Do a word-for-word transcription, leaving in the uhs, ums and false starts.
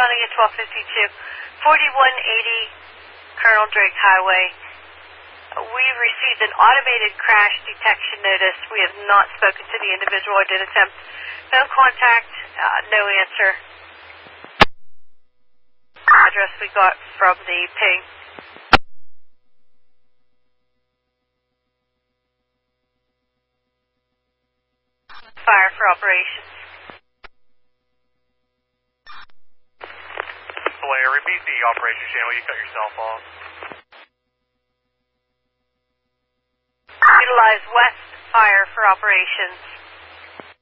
responding at twelve fifty-two, forty-one eighty Colonel Drake Highway. We've received an automated crash detection notice. We have not spoken to the individual or did attempt phone contact, uh, no answer. Address we got from the ping. Fire for operations. Blair, repeat the operation channel. You cut yourself off. Utilize west fire for operations.